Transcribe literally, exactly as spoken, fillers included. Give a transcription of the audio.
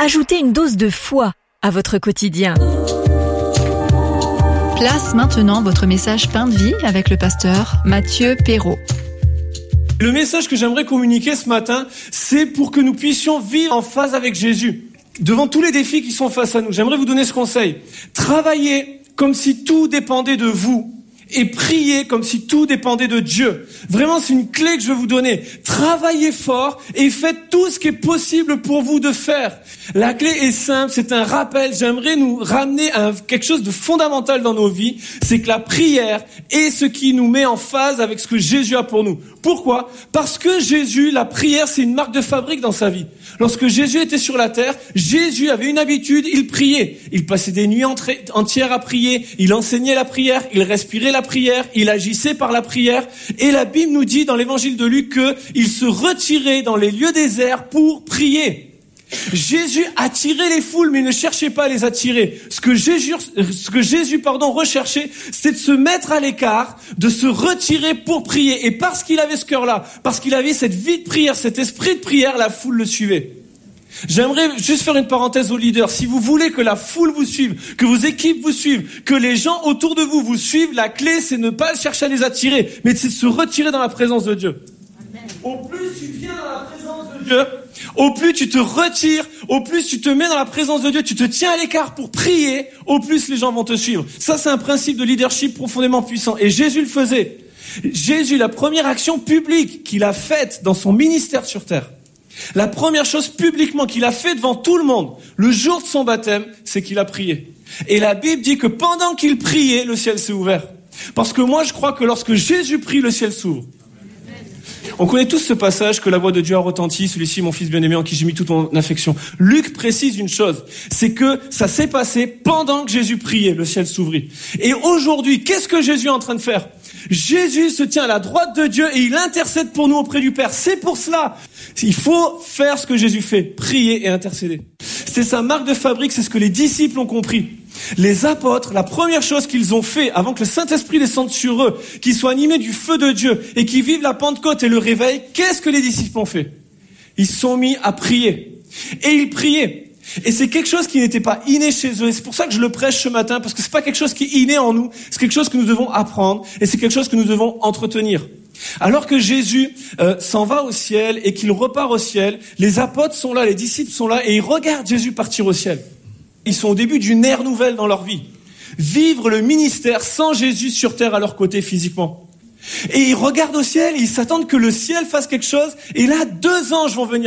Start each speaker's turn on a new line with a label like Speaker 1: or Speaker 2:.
Speaker 1: Ajoutez une dose de foi à votre quotidien.
Speaker 2: Place maintenant votre message Pain de vie avec le pasteur Mathieu Perrault.
Speaker 3: Le message que j'aimerais communiquer ce matin, c'est pour que nous puissions vivre en phase avec Jésus. Devant tous les défis qui sont face à nous, j'aimerais vous donner ce conseil. Travaillez comme si tout dépendait de vous. Et priez comme si tout dépendait de Dieu. Vraiment, c'est une clé que je veux vous donner. Travaillez fort et faites tout ce qui est possible pour vous de faire. La clé est simple, c'est un rappel. J'aimerais nous ramener à quelque chose de fondamental dans nos vies. C'est que la prière est ce qui nous met en phase avec ce que Jésus a pour nous. Pourquoi ? Parce que Jésus, la prière, c'est une marque de fabrique dans sa vie. Lorsque Jésus était sur la terre, Jésus avait une habitude, il priait. Il passait des nuits entières à prier, il enseignait la prière, il respirait la prière, il agissait par la prière. Et la Bible nous dit dans l'évangile de Luc qu'il se retirait dans les lieux déserts pour prier. Jésus attirait les foules, mais il ne cherchait pas à les attirer. Ce que Jésus, ce que Jésus, pardon, recherchait, c'est de se mettre à l'écart, de se retirer pour prier. Et parce qu'il avait ce cœur-là, parce qu'il avait cette vie de prière, cet esprit de prière, la foule le suivait. J'aimerais juste faire une parenthèse aux leaders. Si vous voulez que la foule vous suive, que vos équipes vous suivent, que les gens autour de vous vous suivent, la clé, c'est ne pas chercher à les attirer, mais c'est de se retirer dans la présence de Dieu. Amen. Au plus tu viens dans la présence de Dieu, au plus tu te retires, au plus tu te mets dans la présence de Dieu, tu te tiens à l'écart pour prier, au plus les gens vont te suivre. Ça, c'est un principe de leadership profondément puissant. Et Jésus le faisait. Jésus, la première action publique qu'il a faite dans son ministère sur terre, la première chose publiquement qu'il a fait devant tout le monde, le jour de son baptême, c'est qu'il a prié. Et la Bible dit que pendant qu'il priait, le ciel s'est ouvert. Parce que moi, je crois que lorsque Jésus prie, le ciel s'ouvre. On connaît tous ce passage que la voix de Dieu a retenti, celui-ci mon fils bien-aimé en qui j'ai mis toute mon affection. Luc précise une chose, c'est que ça s'est passé pendant que Jésus priait, le ciel s'ouvrit. Et aujourd'hui, qu'est-ce que Jésus est en train de faire ? Jésus se tient à la droite de Dieu et il intercède pour nous auprès du Père. C'est pour cela, il faut faire ce que Jésus fait, prier et intercéder. C'est sa marque de fabrique, c'est ce que les disciples ont compris. Les apôtres, la première chose qu'ils ont fait avant que le Saint-Esprit descende sur eux, qu'ils soient animés du feu de Dieu et qu'ils vivent la Pentecôte et le réveil, qu'est-ce que les disciples ont fait ? Ils se sont mis à prier. Et ils priaient. Et c'est quelque chose qui n'était pas inné chez eux. Et c'est pour ça que je le prêche ce matin, parce que c'est pas quelque chose qui est inné en nous. C'est quelque chose que nous devons apprendre et c'est quelque chose que nous devons entretenir. Alors que Jésus euh, s'en va au ciel et qu'il repart au ciel, les apôtres sont là, les disciples sont là et ils regardent Jésus partir au ciel. Ils sont au début d'une ère nouvelle dans leur vie. Vivre le ministère sans Jésus sur terre à leur côté physiquement. Et ils regardent au ciel et ils s'attendent que le ciel fasse quelque chose. Et là, deux anges vont venir